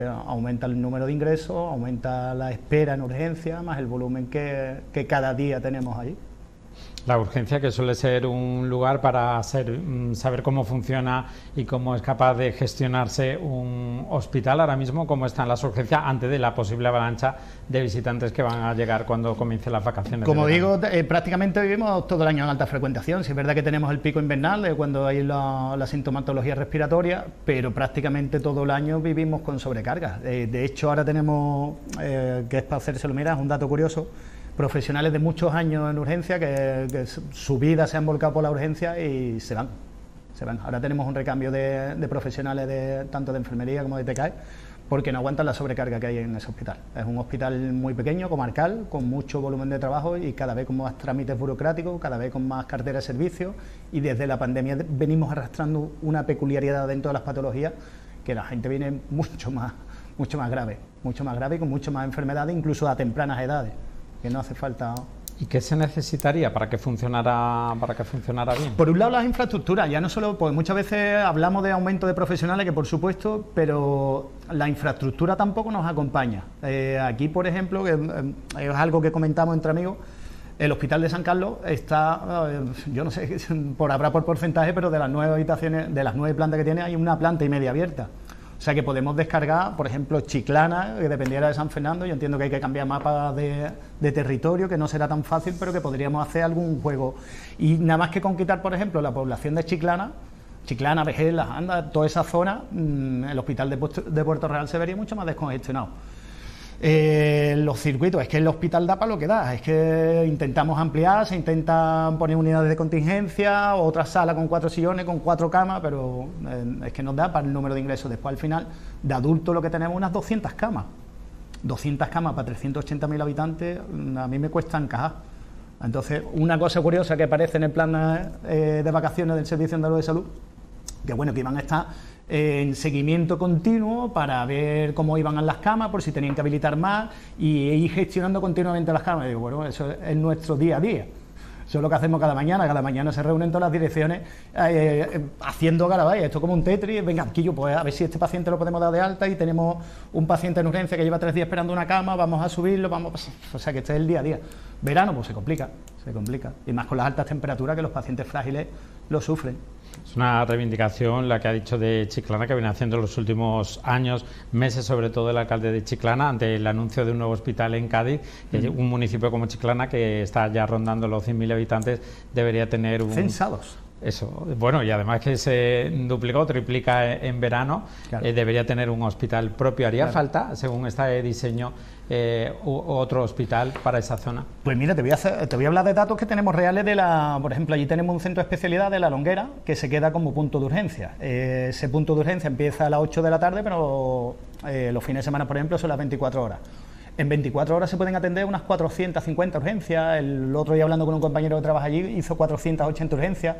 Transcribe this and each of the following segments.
Aumenta el número de ingresos, aumenta la espera en urgencia, más el volumen que cada día tenemos allí. La urgencia, que suele ser un lugar para saber cómo funciona y cómo es capaz de gestionarse un hospital. Ahora mismo, ¿cómo están las urgencias antes de la posible avalancha de visitantes que van a llegar cuando comiencen las vacaciones? Como digo, prácticamente vivimos todo el año en alta frecuentación. Sí, es verdad que tenemos el pico invernal, cuando hay la sintomatología respiratoria, pero prácticamente todo el año vivimos con sobrecarga. De hecho, ahora tenemos, que es para hacérselo mirar, es un dato curioso, profesionales de muchos años en urgencia que su vida se han volcado por la urgencia y se van. Ahora tenemos un recambio de profesionales tanto de enfermería como de TCAE, porque no aguantan la sobrecarga que hay en ese hospital. Es un hospital muy pequeño, comarcal, con mucho volumen de trabajo y cada vez con más trámites burocráticos, cada vez con más cartera de servicios, y desde la pandemia venimos arrastrando una peculiaridad dentro de las patologías, que la gente viene mucho más grave y con mucho más enfermedades, incluso a tempranas edades, que no hace falta. ¿Y qué se necesitaría para que funcionara bien? Por un lado, las infraestructuras, ya no solo, pues muchas veces hablamos de aumento de profesionales, que por supuesto, pero la infraestructura tampoco nos acompaña. Aquí, por ejemplo, que es algo que comentamos entre amigos, el Hospital de San Carlos está, yo no sé, habrá por porcentaje, pero de las 9 habitaciones, de las 9 plantas que tiene, hay una planta y media abierta. O sea que podemos descargar, por ejemplo, Chiclana, que dependiera de San Fernando. Yo entiendo que hay que cambiar mapas de territorio, que no será tan fácil, pero que podríamos hacer algún juego. Y nada más que con quitar, por ejemplo, la población de Chiclana, Vejez, Las Andas, toda esa zona, el hospital de Puerto Real se vería mucho más descongestionado. Los circuitos, es que el hospital da para lo que da, es que intentamos ampliar, se intentan poner unidades de contingencia, otra sala con 4 sillones, con 4 camas, pero es que nos da para el número de ingresos. Después, al final, de adultos lo que tenemos unas 200 camas. 200 camas para 380.000 habitantes, a mí me cuesta encajar. Entonces, una cosa curiosa que aparece en el plan de vacaciones del Servicio Andaluz de Salud, que bueno, que iban a estar en seguimiento continuo para ver cómo iban a las camas, por si tenían que habilitar más, y ir gestionando continuamente las camas. Y digo, bueno, eso es nuestro día a día. Eso es lo que hacemos cada mañana se reúnen todas las direcciones haciendo garabatos. Esto es como un Tetris. Venga, aquí pues a ver si este paciente lo podemos dar de alta, y tenemos un paciente en urgencia que lleva 3 días esperando una cama, vamos a subirlo, o sea que este es el día a día. Verano, pues se complica, y más con las altas temperaturas, que los pacientes frágiles lo sufren. Es una reivindicación la que ha dicho de Chiclana, que viene haciendo en los últimos años, meses, sobre todo el alcalde de Chiclana, ante el anuncio de un nuevo hospital en Cádiz. Un municipio como Chiclana, que está ya rondando los 100.000 habitantes, debería tener un... Censados. Eso, bueno, y además que se duplica o triplica en verano, claro. Debería tener un hospital propio. ¿Haría falta, según este diseño, otro hospital para esa zona? Pues mira, te voy a hablar de datos que tenemos reales por ejemplo, allí tenemos un centro de especialidad de La Longuera, que se queda como punto de urgencia. Ese punto de urgencia empieza a las 8 de la tarde, pero los fines de semana, por ejemplo, son las 24 horas. En 24 horas se pueden atender unas 450 urgencias. El otro día, hablando con un compañero que trabaja allí, hizo 480 urgencias.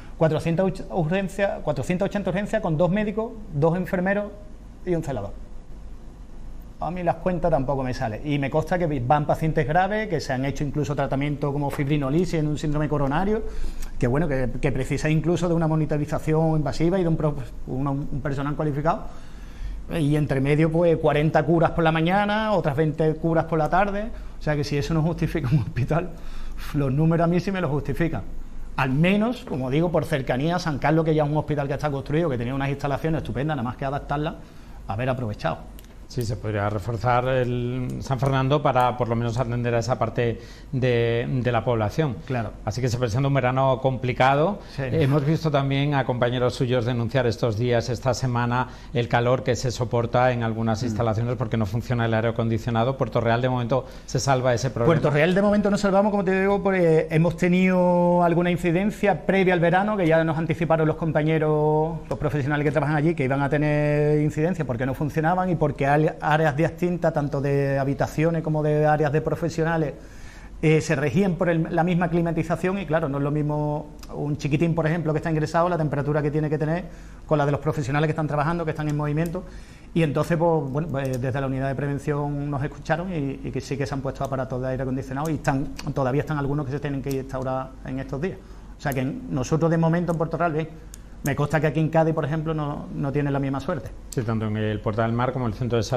480 urgencias con 2 médicos, 2 enfermeros y un celador. A mí las cuentas tampoco me salen. Y me consta que van pacientes graves, que se han hecho incluso tratamiento como fibrinolisis en un síndrome coronario, que bueno, que precisa incluso de una monitorización invasiva y de un personal cualificado. Y entre medio, pues 40 curas por la mañana, otras 20 curas por la tarde. O sea que si eso no justifica un hospital, los números a mí sí me lo justifican. Al menos, como digo, por cercanía a San Carlos, que ya es un hospital que está construido, que tenía unas instalaciones estupendas, nada más que adaptarlas, haber aprovechado. Sí, se podría reforzar el San Fernando para por lo menos atender a esa parte de la población. Claro. Así que se presenta un verano complicado. Sí. Hemos visto también a compañeros suyos denunciar estos días, esta semana, el calor que se soporta en algunas instalaciones porque no funciona el aire acondicionado. Puerto Real, de momento, se salva ese problema. Puerto Real, de momento, nos salvamos, como te digo, porque hemos tenido alguna incidencia previa al verano, que ya nos anticiparon los compañeros, los profesionales que trabajan allí, que iban a tener incidencias porque no funcionaban y porque áreas distintas, tanto de habitaciones como de áreas de profesionales, se regían por la misma climatización, y claro, no es lo mismo un chiquitín, por ejemplo, que está ingresado, la temperatura que tiene que tener con la de los profesionales que están trabajando, que están en movimiento, y entonces, pues, bueno, desde la unidad de prevención nos escucharon y que sí que se han puesto aparatos de aire acondicionado, y todavía están algunos que se tienen que instaurar en estos días. O sea que nosotros de momento en Puerto Real, bien. Me consta que aquí en Cádiz, por ejemplo, no tienen la misma suerte. Sí, tanto en el Puerta del Mar como el Centro de Salud